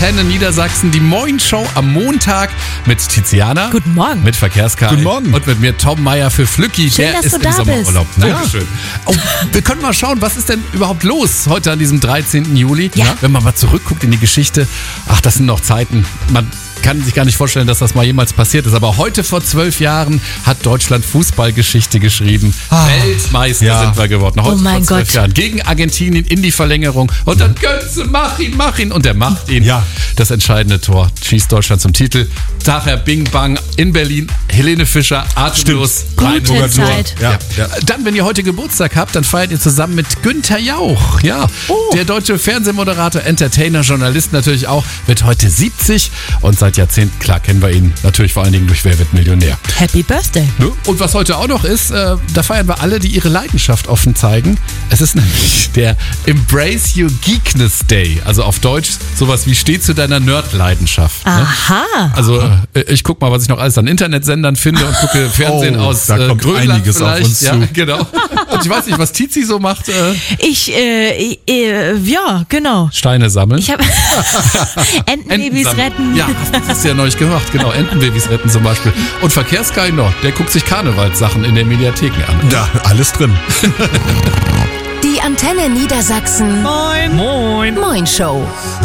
Antenne Niedersachsen, die Moin-Show am Montag mit Tiziana. Guten Morgen. Mit Verkehrskar. Guten Morgen. Und mit mir Tom Meyer für Flücki. Schön, der dass ist du da im Sommerurlaub. bist. Dankeschön. Oh, wir können mal schauen, was ist denn überhaupt los heute an diesem 13. Juli? Ja. Wenn man mal zurückguckt in die Geschichte. Ach, das sind noch Zeiten. Man kann sich gar nicht vorstellen, dass das mal jemals passiert ist. Aber heute vor 12 Jahren hat Deutschland Fußballgeschichte geschrieben. Weltmeister sind wir geworden. Heute Oh mein vor 12 Gott. Jahren. Gegen Argentinien in die Verlängerung. Und dann Götze, mach ihn. Und er macht ihn. Ja. Das entscheidende Tor schießt Deutschland zum Titel. Daher Bing Bang in Berlin. Helene Fischer, atemlos. Gute rein. Zeit. Ja. Dann, wenn ihr heute Geburtstag habt, dann feiert ihr zusammen mit Günther Jauch. Ja, der deutsche Fernsehmoderator, Entertainer, Journalist natürlich auch, wird heute 70 und seit Jahrzehnten, klar, kennen wir ihn natürlich vor allen Dingen durch Wer wird Millionär. Happy Birthday. Ne? Und was heute auch noch ist, da feiern wir alle, die ihre Leidenschaft offen zeigen. Es ist nämlich der Embrace Your Geekness Day. Also auf Deutsch sowas wie steh zu deiner Nerd-Leidenschaft. Ne? Aha. Also ich guck mal, was ich noch alles an Internetsendern finde und gucke Fernsehen Oh, aus da kommt Grönland einiges auf vielleicht. uns Ja, zu. genau. Und ich weiß nicht, was Tizi so macht. Ja, genau. Steine sammeln. Ich habe Entenbabys sammeln. retten. Ja, das hast du ja neulich gemacht. Genau, Entenbabys retten zum Beispiel. Und Verkehrsguy noch, der guckt sich Karnevalssachen in den Mediatheken an. Da, alles drin. Die Antenne Niedersachsen. Moin. Moin Show.